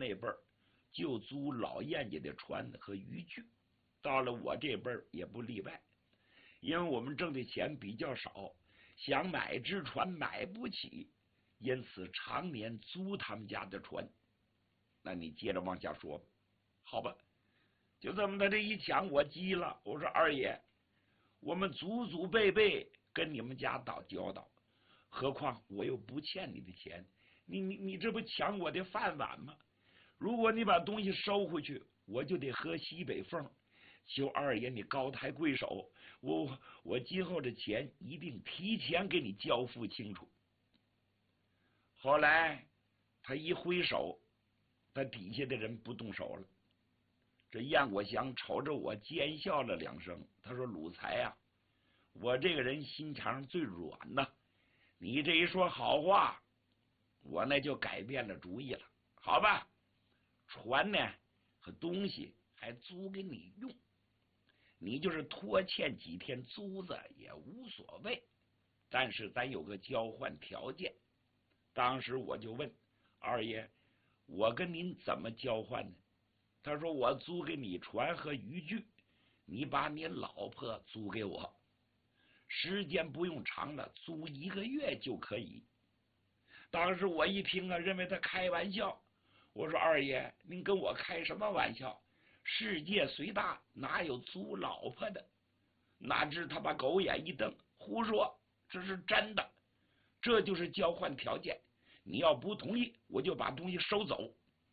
那辈儿就租老燕家的船和渔具，到了我这辈儿也不例外。因为我们挣的钱比较少，想买只船买不起，因此常年租他们家的船。那你接着往下说。好吧，就这么他这一讲，我急了，我说二爷，我们祖祖辈辈跟你们家打交道，何况我又不欠你的钱，你这不抢我的饭碗吗？如果你把东西收回去，我就得喝西北风。求二爷你高抬贵手，我今后的钱一定提前给你交付清楚。后来他一挥手，他底下的人不动手了。这燕国祥瞅着我奸笑了2声，他说：“鲁才啊，我这个人心肠最软呐，你这一说好话，我那就改变了主意了。好吧，船呢和东西还租给你用，你就是拖欠几天租子也无所谓，但是咱有个交换条件。”当时我就问二爷，我跟您怎么交换呢？他说：“我租给你船和渔具，你把你老婆租给我，时间不用长了，租1个月就可以。”当时我一听啊，认为他开玩笑。我说：“二爷，您跟我开什么玩笑？世界虽大，哪有租老婆的？”哪知他把狗眼一瞪：“胡说，这是真的，这就是交换条件。你要不同意，我就把东西收走。”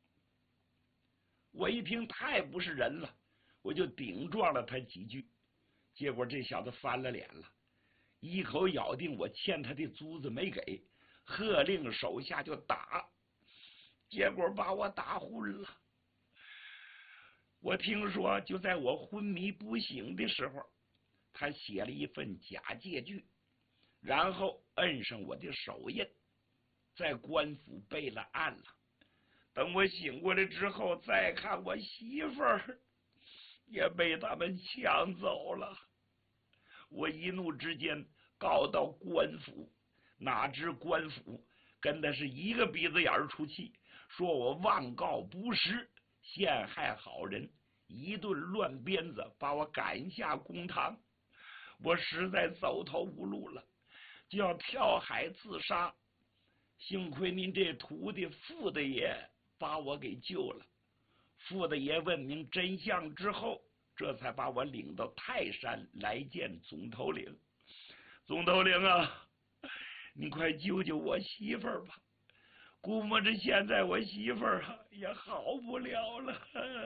我一听太不是人了，我就顶撞了他几句，结果这小子翻了脸了，一口咬定我欠他的租子没给，喝令手下就打，结果把我打昏了。我听说就在我昏迷不醒的时候，他写了一份假借据，然后摁上我的手印，在官府备了案了。等我醒过来之后，再看我媳妇儿也被他们抢走了。我一怒之间告到官府，哪知官府跟的是一个鼻子眼儿出气，说我妄告不实，陷害好人，一顿乱鞭子把我赶下公堂。我实在走投无路了，就要跳海自杀。幸亏您这徒弟傅大爷把我给救了。傅大爷问明真相之后，这才把我领到泰山来见总头领。总头领啊，你快救救我媳妇儿吧，估摸着现在我媳妇儿也好不了了。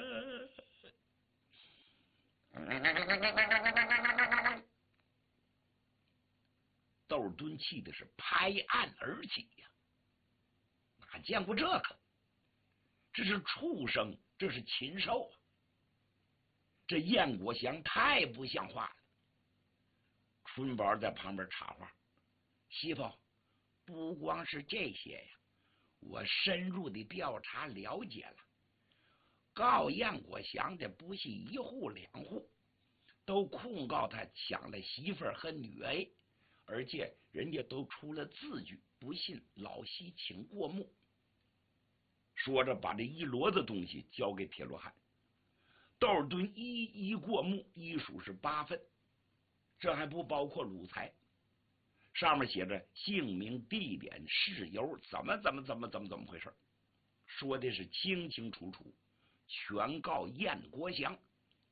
窦敦气的是拍案而起呀，哪见过这个？这是畜生，这是禽兽啊！这燕国祥太不像话了。春宝在旁边插话：“媳妇，不光是这些呀，我深入的调查了解了，告燕国祥的不是1户2户，都控告他抢了媳妇儿和女儿，而且人家都出了字据，不信老西请过目。”说着把这一摞子东西交给铁罗汉。窦敦一一过目，一数是8份，这还不包括鲁才。上面写着姓名、地点、事由，怎么回事，说的是清清楚楚，全告燕国祥。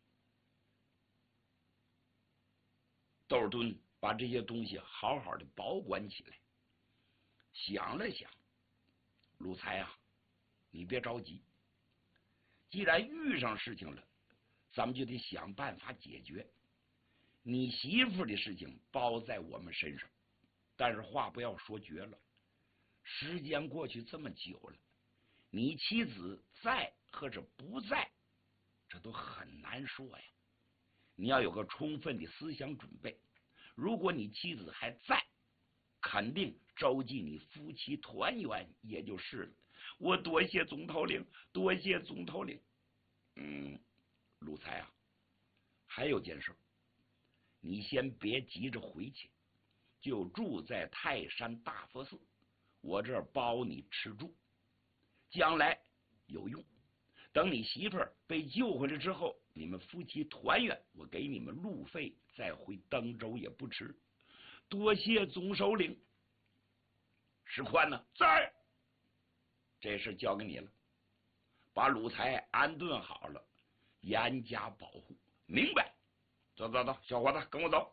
窦敦把这些东西好好的保管起来，想了想：“鲁才啊，你别着急，既然遇上事情了，咱们就得想办法解决。你媳妇的事情包在我们身上，但是话不要说绝了。时间过去这么久了，你妻子在或者不在，这都很难说呀。你要有个充分的思想准备。如果你妻子还在，肯定周济你夫妻团圆，也就是了。我多谢总头领，多谢总头领。鲁才啊，还有件事，你先别急着回去，就住在泰山大佛寺，我这儿包你吃住。将来有用。等你媳妇儿被救回来之后，你们夫妻团圆，我给你们路费，再回登州也不迟。多谢总首领。石宽呢？在。这事交给你了，把鲁才安顿好了，严加保护。明白？走走走，小伙子，跟我走。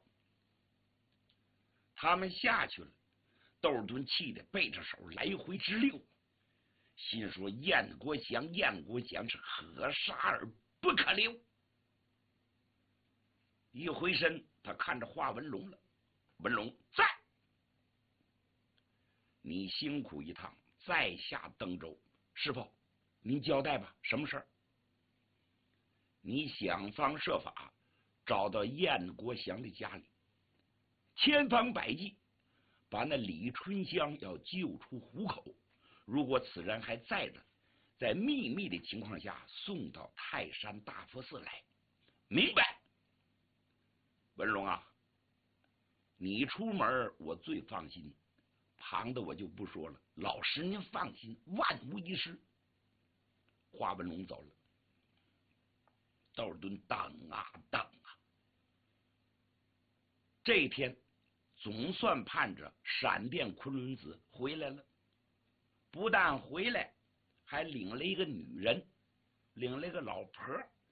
他们下去了，窦尔敦气得背着手来回直溜，心说燕国祥是可杀而不可留。一回身，他看着华文龙了。文龙在，你辛苦一趟，再下登州。师傅，您交代吧，什么事儿？你想方设法找到燕国祥的家里，千方百计把那李春香要救出虎口。如果此人还在的，在秘密的情况下送到泰山大佛寺来。明白？文龙啊，你出门我最放心，旁的我就不说了。老师您放心，万无一失。华文龙走了，窦尔敦等啊等啊，这一天总算盼着闪电昆仑子回来了。不但回来，还领了一个女人，领了一个老婆。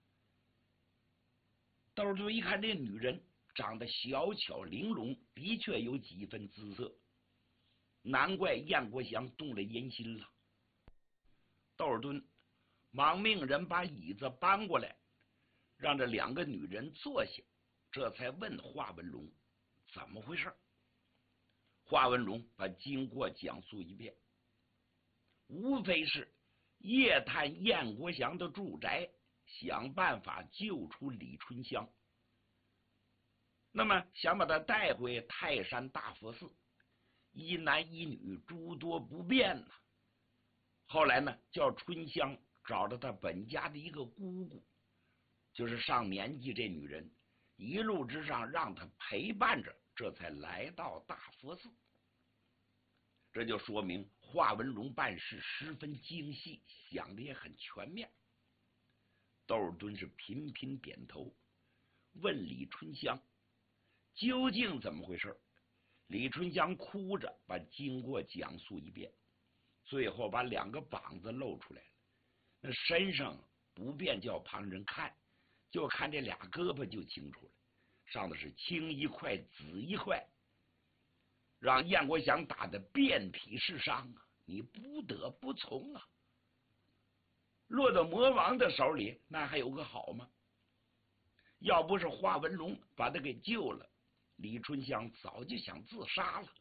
窦尔敦一看这女人长得小巧玲珑，的确有几分姿色，难怪燕国祥动了淫心了。窦尔敦忙命人把椅子搬过来，让这两个女人坐下，这才问华文龙怎么回事。华文龙把经过讲述一遍，无非是夜探燕国祥的住宅，想办法救出李春香，那么想把他带回泰山大佛寺，一男一女诸多不便呢。后来呢，叫春香找了他本家的一个姑姑，就是上年纪这女人，一路之上让他陪伴着，这才来到大佛寺。这就说明华文龙办事十分精细，想的也很全面。窦尔敦是频频点头，问李春香究竟怎么回事。李春香哭着把经过讲述一遍，最后把两个膀子露出来了，那身上不便叫旁人看，就看这俩胳膊就清楚了，上的是青一块紫一块，让燕国祥打得遍体是伤啊！你不得不从啊！落到魔王的手里，那还有个好吗？要不是华文龙把他给救了，李春香早就想自杀了。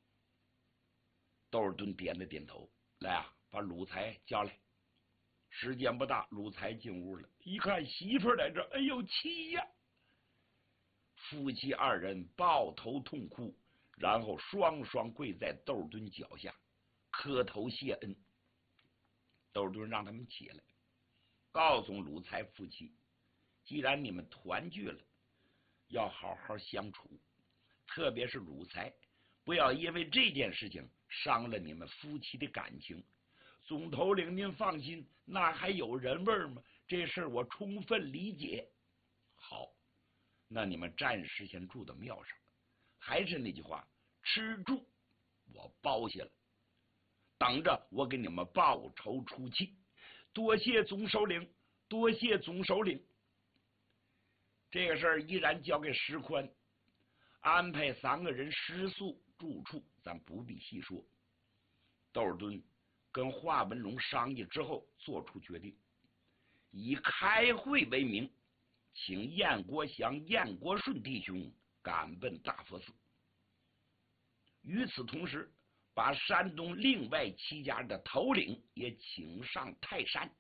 窦尔敦点了点头，来啊，把鲁才叫来。时间不大，鲁才进屋了，一看媳妇在这，哎呦气呀！夫妻二人抱头痛哭，然后双双跪在窦尔敦脚下磕头谢恩。窦尔敦让他们起来，告诉鲁才夫妻，既然你们团聚了，要好好相处，特别是鲁才，不要因为这件事情伤了你们夫妻的感情。总头领您放心，那还有人味吗？这事我充分理解。好，那你们暂时先住到庙上，还是那句话，吃住我包下了，等着我给你们报仇出气。多谢总首领，多谢总首领。这个事儿依然交给石宽，安排3个人食宿住处，咱不必细说。窦尔敦跟华文龙商议之后，做出决定，以开会为名，请燕国祥、燕国顺弟兄赶奔大佛寺。与此同时，把山东另外7家的头领也请上泰山。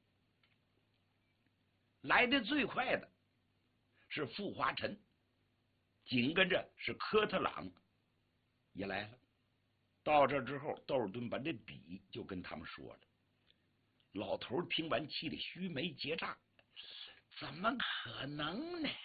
来的最快的是傅华臣，紧跟着是科特朗也来了。到这之后，窦尔敦把这笔就跟他们说了。老头听完气得须眉结炸，怎么可能呢？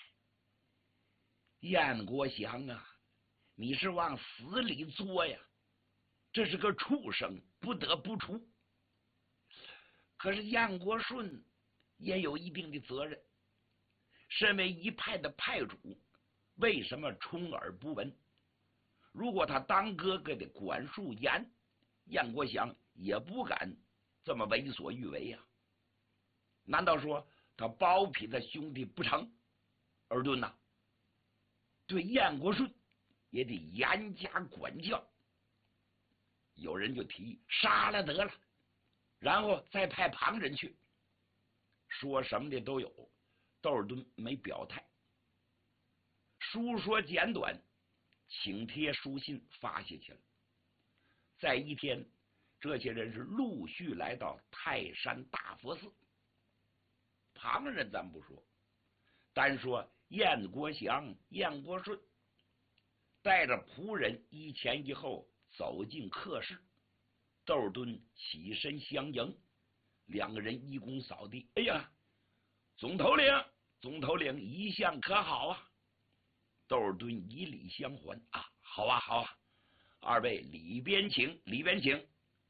燕国祥啊，你是往死里作呀！这是个畜生，不得不除。 可是燕国顺也有一定的责任，身为一派的派主，为什么充耳不闻？如果他当哥哥的管束严，燕国祥也不敢这么为所欲为呀。难道说他包庇他兄弟不成？尔敦呐，对燕国顺也得严加管教。有人就提议杀了得了，然后再派旁人去。说什么的都有，窦尔敦没表态。书说简短，请帖书信发下去了。在一天，这些人是陆续来到泰山大佛寺。旁人咱不说，单说燕国祥、燕国顺带着仆人一前一后走进客室，窦尔敦起身相迎，两个人一躬扫地。哎呀，总头领一向可好啊？窦尔敦以礼相还。啊，好啊，好啊，二位里边请，里边请。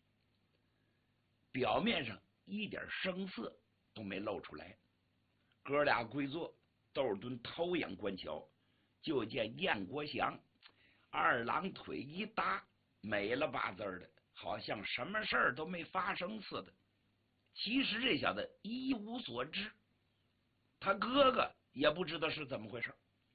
表面上一点声色都没露出来。哥俩归坐，窦尔敦偷眼观瞧，就见燕国祥二郎腿一搭，美了吧滋的，好像什么事儿都没发生似的。其实这小子一无所知，他哥哥也不知道是怎么回事。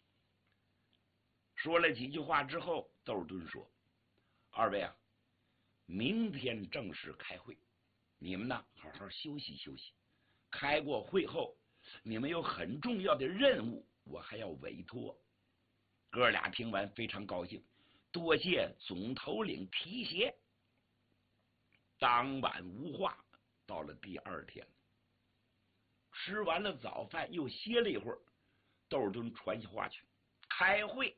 说了几句话之后，窦尔敦说：“二位啊，明天正式开会，你们呢好好休息休息。开过会后，你们有很重要的任务，我还要委托。”哥俩听完非常高兴，多谢总头领提携。当晚无话，到了第二天，吃完了早饭，又歇了一会儿，窦尔敦传下话去，开会。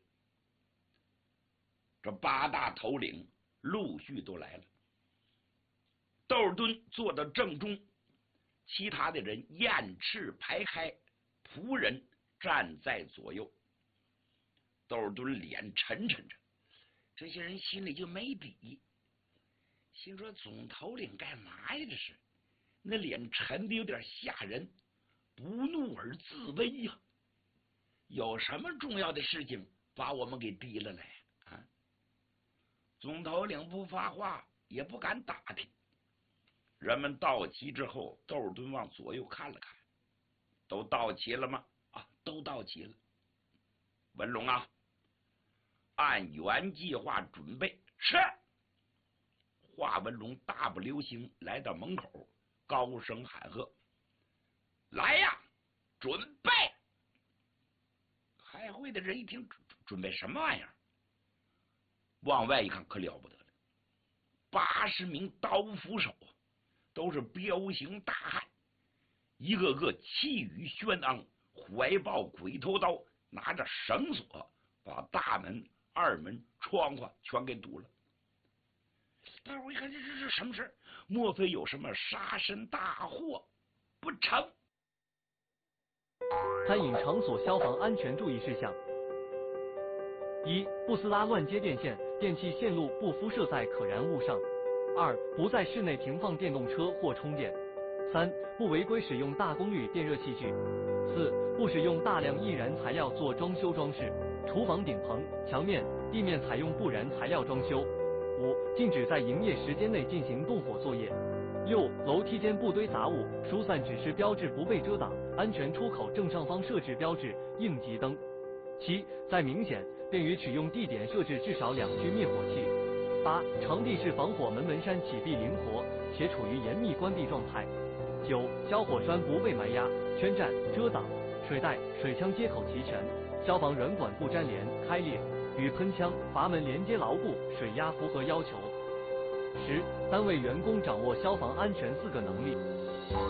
这八大头领陆续都来了，窦尔敦坐到正中，其他的人雁翅排开，仆人站在左右。窦尔敦脸沉沉着，这些人心里就没底，心说总头领干嘛呀？这是，那脸沉的有点吓人，不怒而自威呀。有什么重要的事情把我们给提了来啊？总头领不发话，也不敢打听。人们到齐之后，窦尔敦往左右看了看，都到齐了吗？啊，都到齐了。文龙啊，按原计划准备。是。华文龙大步流星来到门口，高声喊喝：“来呀，准备！”开会的人一听，准备什么玩意儿？往外一看，可了不得了，80名刀斧手啊，都是彪形大汉，一个个气宇轩昂，怀抱鬼头刀，拿着绳索把大门、二门、窗户全给堵了。大伙一看，这是什么事？莫非有什么杀身大祸不成？ 餐饮场所消防安全注意事项：1. 不撕拉乱接电线，电器线路不敷设在可燃物上。2. 不在室内停放电动车或充电。3. 不违规使用大功率电热器具。4. 不使用大量易燃材料做装修装饰，厨房顶棚、墙面、地面采用不燃材料装修。5. 禁止在营业时间内进行动火作业。6. 楼梯间不堆杂物，疏散指示标志不被遮挡，安全出口正上方设置标志、应急灯。7. 在明显便于取用地点设置至少2具灭火器。8. 场地是防火门扇启闭灵活，且处于严密关闭状态。9. 消火栓不被埋压、圈占、遮挡，水带、水枪接口齐全，消防软管不粘连、开裂，与喷枪、阀门连接牢固，水压符合要求。10. 单位员工掌握消防安全4个能力。